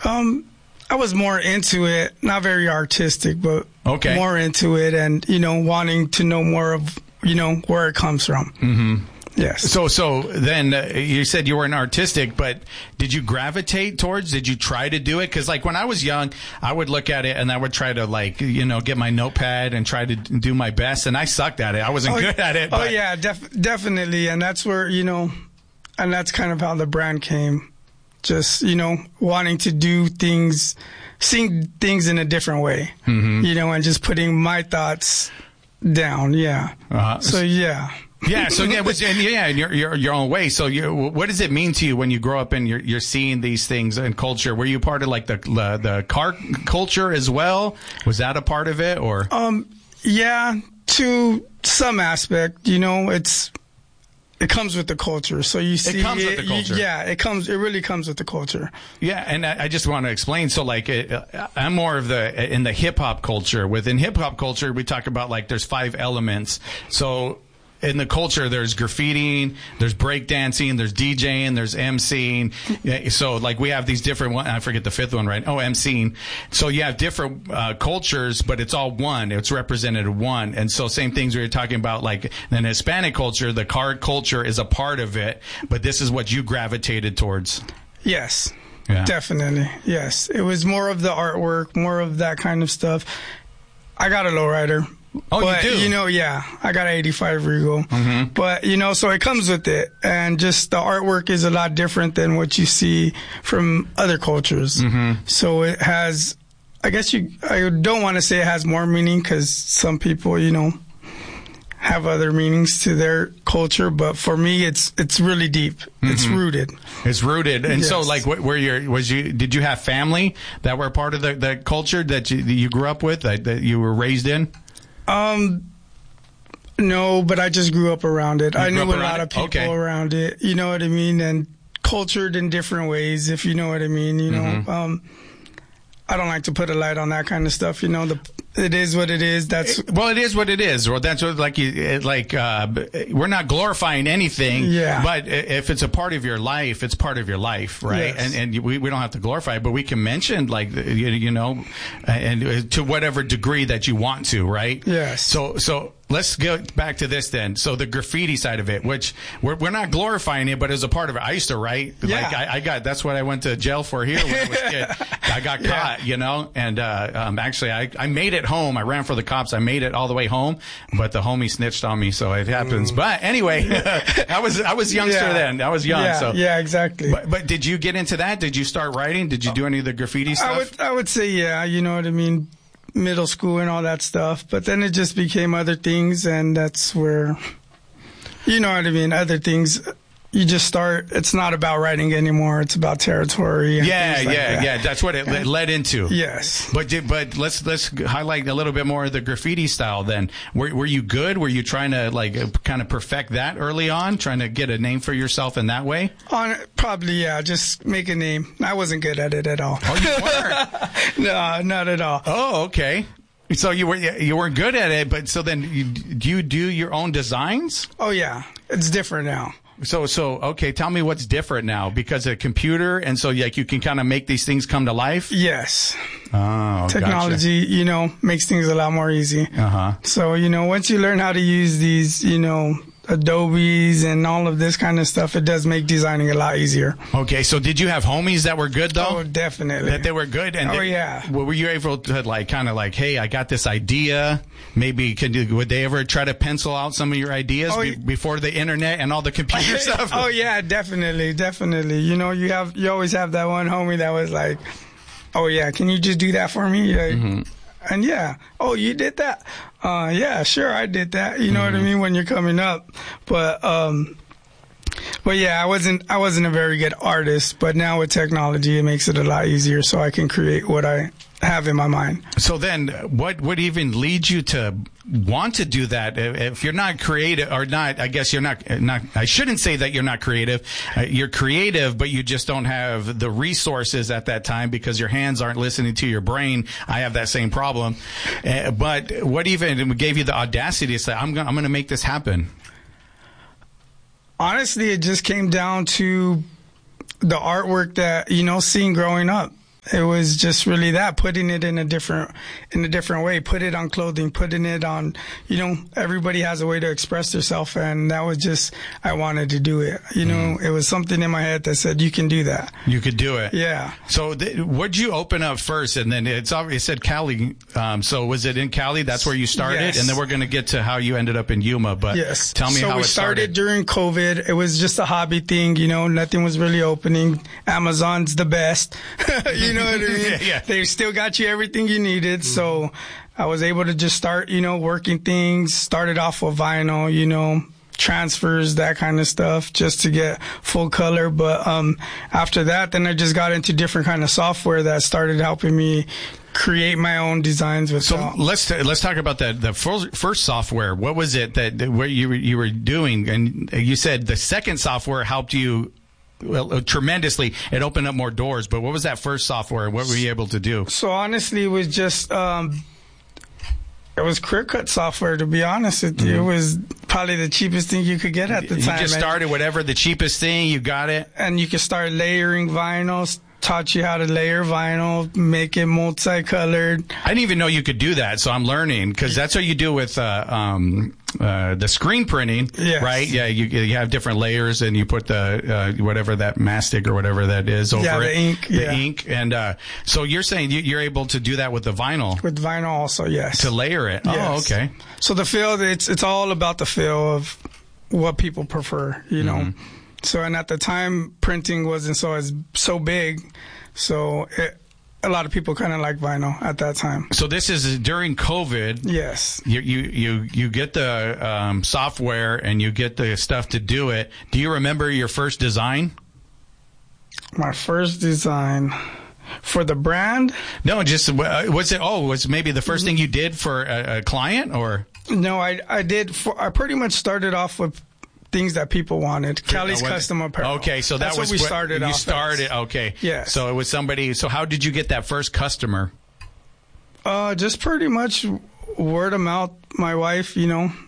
I was more into it, not very artistic, but more into it, and wanting to know more of where it comes from. Mm-hmm. Yes. So then you said you weren't artistic, but did you gravitate towards? Did you try to do it? Because like when I was young, I would look at it and I would try to get my notepad and try to do my best, and I sucked at it. I wasn't good at it. But. Oh yeah, definitely, and that's where and that's kind of how the brand came. Just wanting to do things, seeing things in a different way, and just putting my thoughts down. Yeah. So yeah. Yeah, so in your own way. So what does it mean to you when you grow up and you're seeing these things in culture? Were you part of like the car culture as well? Was that a part of it, or? Yeah, to some aspect. It comes with the culture. So you see, it comes with the culture. It really comes with the culture. Yeah, and I just want to explain. So like, I'm more of in the hip hop culture. Within hip hop culture, we talk about like there's 5 elements. So. In the culture, there's graffitiing, there's breakdancing, there's DJing, there's MCing. Yeah, so, like, we have these different I forget the 5th one, right? Oh, MCing. So you have different cultures, but it's all one. It's represented one. And so same things we were talking about, like, in Hispanic culture, the card culture is a part of it, but this is what you gravitated towards. Yes. Yeah. Definitely. Yes. It was more of the artwork, more of that kind of stuff. I got a lowrider. Oh, but, you do? I got an 85 Regal. Mm-hmm. But, so it comes with it. And just the artwork is a lot different than what you see from other cultures. Mm-hmm. So it has, I guess I don't want to say it has more meaning because some people, have other meanings to their culture. But for me, it's really deep. Mm-hmm. It's rooted. It's rooted. And so, like, did you have family that were part of the culture that you grew up with, that you were raised in? No, but I just grew up around it. I knew a lot of people around it, you know what I mean? And cultured in different ways, if you know what I mean, Mm-hmm. I don't like to put a light on that kind of stuff, it is what it is. It is what it is. Well, that's what, we're not glorifying anything. Yeah. But if it's a part of your life, it's part of your life, right? Yes. And we don't have to glorify it, but we can mention, and to whatever degree that you want to, right? Yes. So let's get back to this then. So the graffiti side of it, which we're not glorifying it, but as a part of it, I used to write. Yeah. Like that's what I went to jail for here when I was a kid. I got caught, and actually I made it home. I ran for the cops. I made it all the way home, but the homie snitched on me, so it happens. But anyway, I was youngster then. I was young. Yeah, so yeah, exactly. But did you get into that? Did you start writing? Did you do any of the graffiti stuff? I would say, yeah, you know what I mean? Middle school and all that stuff. But then it just became other things, and that's where, you know what I mean? Other things. You just start. It's not about writing anymore. It's about territory. And Yeah. That's what it led into. Yes. But let's highlight a little bit more of the graffiti style. Then were you good? Were you trying to kind of perfect that early on, trying to get a name for yourself in that way? Probably, yeah. Just make a name. I wasn't good at it at all. Oh, you weren't? No, not at all. Oh, okay. So you weren't good at it, but so then do you do your own designs? Oh yeah, it's different now. So okay, tell me what's different now because of a computer, and so you can kind of make these things come to life. Yes. Oh, technology, gotcha. Makes things a lot more easy. So once you learn how to use these, Adobes and all of this kind of stuff, it does make designing a lot easier. Okay, so did you have homies that were good though? Oh, definitely. That they were good, and yeah. Were you able to hey, I got this idea? Maybe would they ever try to pencil out some of your ideas before the internet and all the computer stuff? Oh yeah, definitely. You always have that one homie that was like, oh yeah, can you just do that for me? Mm-hmm. And yeah, oh, you did that? Yeah, sure, I did that. You know what I mean? When you're coming up, but yeah, I wasn't a very good artist, but now with technology, it makes it a lot easier, so I can create what I have in my mind. So then, what would even lead you to want to do that? If you're not creative, or not, I guess you're not. I shouldn't say that you're not creative. You're creative, but you just don't have the resources at that time because your hands aren't listening to your brain. I have that same problem. But what even gave you the audacity to say, "I'm going to make this happen"? Honestly, it just came down to the artwork that seeing growing up. It was just really that, putting it in a different way, put it on clothing, putting it on, everybody has a way to express themselves, and that was just, I wanted to do it. It was something in my head that said, you can do that. You could do it. Yeah. So what'd you open up first? And then it said Cali. So was it in Cali? That's where you started? Yes. And then we're going to get to how you ended up in Yuma, but yes. Tell me how it started. So we started during COVID. It was just a hobby thing, nothing was really opening. Amazon's the best. You know what I mean? Yeah. They still got you everything you needed. So I was able to just start, working things, started off with vinyl, transfers, that kind of stuff, just to get full color. But after that, then I just got into different kind of software that started helping me create my own designs with. So let's talk about that. The first software. What was it that what you were doing? And you said the second software helped you tremendously. It opened up more doors. But what was that first software? What were you able to do? So honestly, it was just it was ClearCut software. To be honest with you, It was probably the cheapest thing you could get at the time. You just started whatever the cheapest thing, you got it, and you could start layering vinyls. Taught you how to layer vinyl, make it multicolored. I didn't even know you could do that, so I'm learning, because that's what you do with the screen printing, yes. Right? Yeah, you have different layers, and you put the whatever that mastic or whatever that is over the it. ink, the ink, and so you're saying you're able to do that with the vinyl. With vinyl, also, yes. To layer it. Yes. Oh, okay. So the feel, it's all about the feel of what people prefer, know. So, and at the time, printing wasn't so big, so a lot of people kind of like vinyl at that time. So this is during COVID. Yes. You get the software and you get the stuff to do it. Do you remember your first design? My first design for the brand? No, just was maybe the first thing you did for a client, or? No, I did. I pretty much started off with things that people wanted. Cali's Custom Apparel. Okay, so that's what we started off. You started, okay. Yeah. So it was somebody. So how did you get that first customer? Just pretty much word of mouth. My wife, she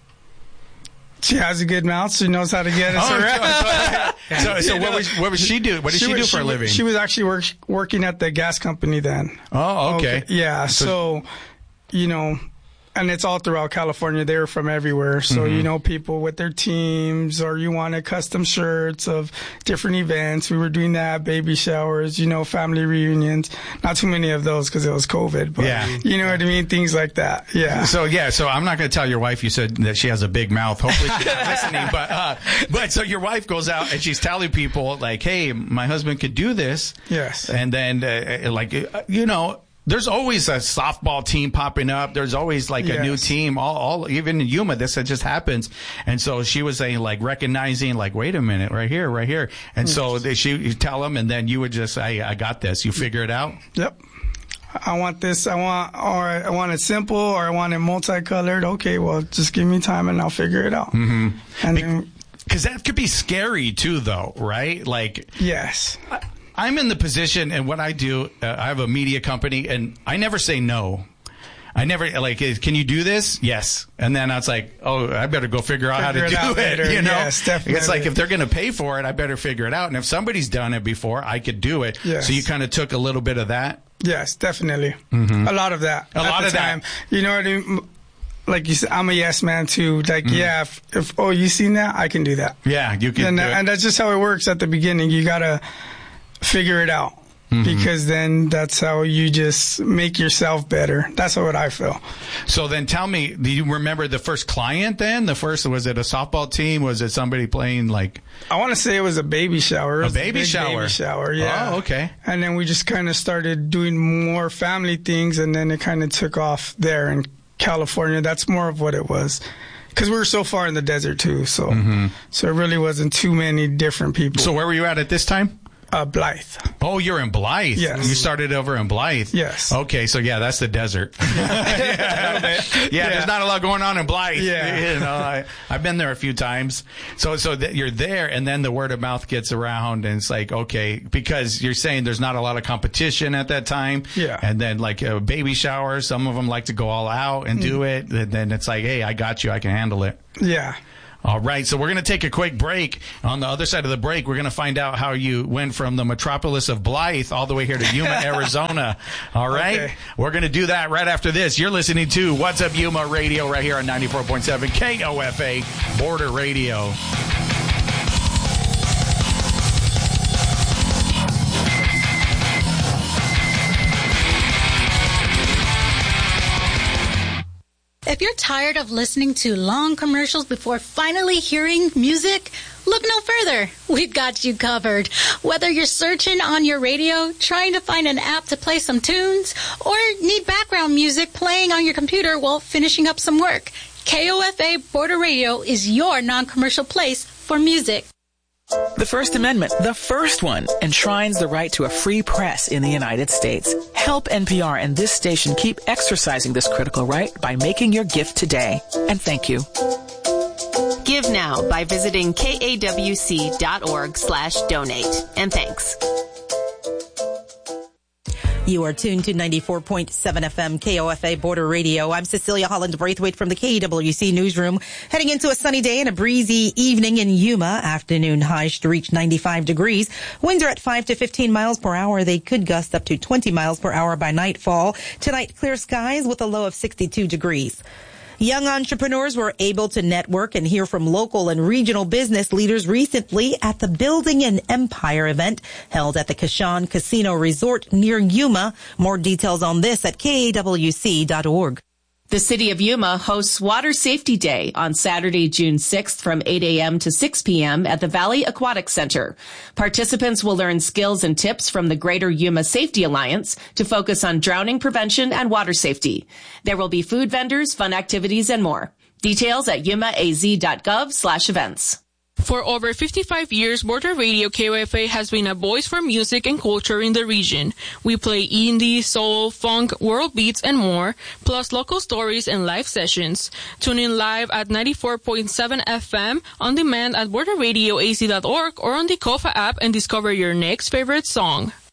has a good mouth. She knows how to get us around. So what was she do? What did she do for a living? She was actually working at the gas company then. Oh, okay. Yeah. So and it's all throughout California. They were from everywhere. So, people with their teams, or you wanted custom shirts of different events. We were doing that, baby showers, family reunions. Not too many of those because it was COVID, but you know what I mean? Things like that. Yeah. So I'm not going to tell your wife you said that she has a big mouth. Hopefully she's not listening. But so your wife goes out and she's telling people like, hey, my husband could do this. Yes. And then there's always a softball team popping up. There's always like a new team. All even in Yuma, this just happens. And so she was saying, like, recognizing, like, wait a minute, right here. And so you tell them, and then you would just say, I got this. You figure it out. Yep. I want this. I want it simple, or I want it multicolored. Okay, well, just give me time and I'll figure it out. Mm-hmm. And because that could be scary too, though, right? Like, yes. I'm in the position, and what I do, I have a media company, and I never say no. I never, can you do this? Yes. And then I was like, oh, I better go figure out how to do it. Yes, definitely. It's like, if they're going to pay for it, I better figure it out. And if somebody's done it before, I could do it. Yes. So you kind of took a little bit of that? Yes, definitely. Mm-hmm. A lot of that. A lot of time. that. You know what I mean? Like you said, I'm a yes man too. Like, if you seen that, I can do that. Yeah, you can do it. And that's just how it works at the beginning. You got to figure it out. Mm-hmm. Because then that's how you just make yourself better. That's what I feel. So then tell me, do you remember the first client then? Was it a softball team? Was it somebody playing like... I want to say it was a baby shower. A baby shower? Baby shower, yeah. Oh, okay. And then we just kind of started doing more family things, and then it kind of took off there in California. That's more of what it was. Because we were so far in the desert too, so it really wasn't too many different people. So where were you at this time? Blythe. Oh, you're in Blythe. Yes. You started over in Blythe. Yes. Okay, so that's the desert. There's not a lot going on in Blythe. Yeah. I've been there a few times. So you're there, and then the word of mouth gets around, and it's like, okay, because you're saying there's not a lot of competition at that time. Yeah. And then like a baby shower, some of them like to go all out and do it. And then it's like, hey, I got you. I can handle it. Yeah. All right, so we're going to take a quick break. On the other side of the break, we're going to find out how you went from the metropolis of Blythe all the way here to Yuma, Arizona. All right? Okay. We're going to do that right after this. You're listening to What's Up Yuma Radio right here on 94.7 KOFA Border Radio. If you're tired of listening to long commercials before finally hearing music, look no further. We've got you covered. Whether you're searching on your radio, trying to find an app to play some tunes, or need background music playing on your computer while finishing up some work, KOFA Border Radio is your non-commercial place for music. The First Amendment, the first one, enshrines the right to a free press in the United States. Help NPR and this station keep exercising this critical right by making your gift today. And thank you. Give now by visiting kawc.org/donate. And thanks. You are tuned to 94.7 FM KOFA Border Radio. I'm Cecilia Holland-Braithwaite from the KWC newsroom. Heading into a sunny day and a breezy evening in Yuma. Afternoon highs to reach 95 degrees. Winds are at 5 to 15 miles per hour. They could gust up to 20 miles per hour by nightfall. Tonight, clear skies with a low of 62 degrees. Young entrepreneurs were able to network and hear from local and regional business leaders recently at the Building an Empire event held at the Kashan Casino Resort near Yuma. More details on this at kawc.org. The city of Yuma hosts Water Safety Day on Saturday, June 6th from 8 a.m. to 6 p.m. at the Valley Aquatic Center. Participants will learn skills and tips from the Greater Yuma Safety Alliance to focus on drowning prevention and water safety. There will be food vendors, fun activities, and more. Details at yumaaz.gov/events. For over 55 years, Border Radio KOFA has been a voice for music and culture in the region. We play indie, soul, funk, world beats, and more, plus local stories and live sessions. Tune in live at 94.7 FM, on demand at borderradioaz.org or on the KOFA app and discover your next favorite song.